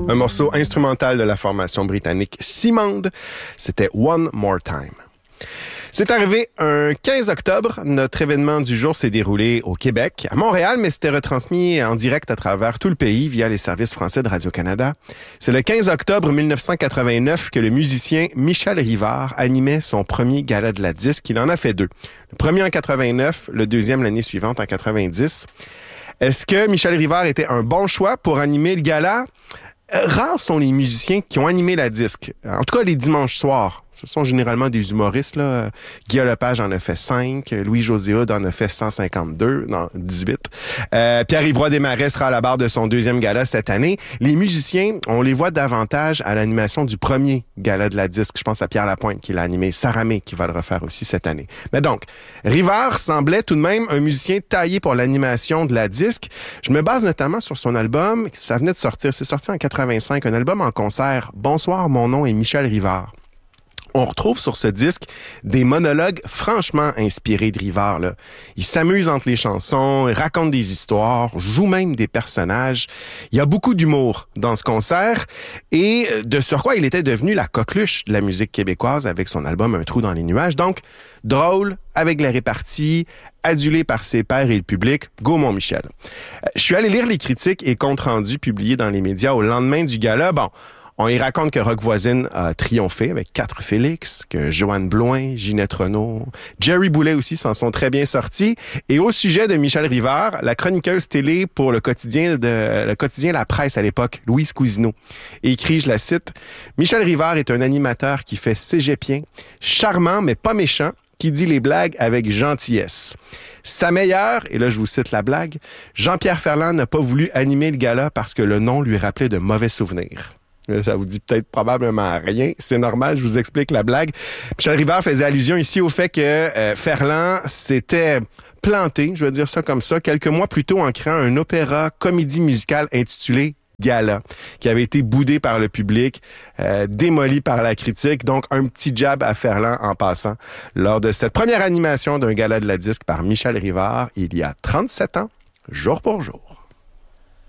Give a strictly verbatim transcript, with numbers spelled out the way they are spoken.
Un morceau instrumental de la formation britannique Seamonde, c'était One More Time. C'est arrivé un quinze octobre. Notre événement du jour s'est déroulé au Québec, à Montréal, mais c'était retransmis en direct à travers tout le pays via les services français de Radio-Canada. C'est le quinze octobre mille neuf cent quatre-vingt-neuf que le musicien Michel Rivard animait son premier gala de la disque. Il en a fait deux. Le premier en quatre-vingt-neuf, le deuxième l'année suivante en quatre-vingt-dix. Est-ce que Michel Rivard était un bon choix pour animer le gala? Rares sont les musiciens qui ont animé la disque. En tout cas, les dimanches soirs. Ce sont généralement des humoristes, là. Guillaume Lepage en a fait cinq. Louis-José Hood en a fait cent cinquante-deux. Non, dix-huit. Euh, Pierre-Yves Roy Desmarais sera à la barre de son deuxième gala cette année. Les musiciens, on les voit davantage à l'animation du premier gala de la disque. Je pense à Pierre Lapointe qui l'a animé. Sarah May qui va le refaire aussi cette année. Mais donc, Rivard semblait tout de même un musicien taillé pour l'animation de la disque. Je me base notamment sur son album. Ça venait de sortir. C'est sorti en quatre-vingt-cinq. Un album en concert. Bonsoir, mon nom est Michel Rivard. On retrouve sur ce disque des monologues franchement inspirés de Rivard, là. Il s'amuse entre les chansons, il raconte des histoires, joue même des personnages. Il y a beaucoup d'humour dans ce concert et de surcroît, il était devenu la coqueluche de la musique québécoise avec son album Un trou dans les nuages. Donc, drôle, avec la répartie, adulé par ses pairs et le public. Go, mon Michel. Je suis allé lire les critiques et comptes rendus publiés dans les médias au lendemain du gala. Bon, on y raconte que Rock Voisine a triomphé avec Quatre Félix, que Joanne Bloin, Ginette Renault, Jerry Boulet aussi s'en sont très bien sortis. Et au sujet de Michel Rivard, la chroniqueuse télé pour le quotidien de le quotidien La Presse à l'époque, Louise Cousineau, écrit, je la cite, « Michel Rivard est un animateur qui fait cégepien, charmant mais pas méchant, qui dit les blagues avec gentillesse. Sa meilleure, et là je vous cite la blague, Jean-Pierre Ferland n'a pas voulu animer le gala parce que le nom lui rappelait de mauvais souvenirs. » Ça vous dit peut-être probablement rien. C'est normal, je vous explique la blague. Michel Rivard faisait allusion ici au fait que euh, Ferland s'était planté, je vais dire ça comme ça, quelques mois plus tôt en créant un opéra comédie musicale intitulé Gala, qui avait été boudé par le public, euh, démoli par la critique. Donc, un petit jab à Ferland en passant lors de cette première animation d'un gala de la disque par Michel Rivard il y a trente-sept ans, jour pour jour.